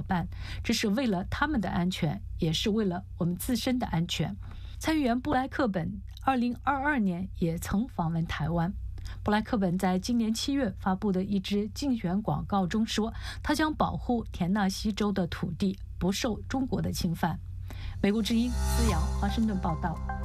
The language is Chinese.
办，这是为了他们的安全，也是为了我们自身的安全。参议员布莱克本2022年也曾访问台湾。布莱克本在今年7月发布的一支竞选广告中说，他将保护田纳西州的土地不受中国的侵犯。美国之音思瑶华盛顿报道。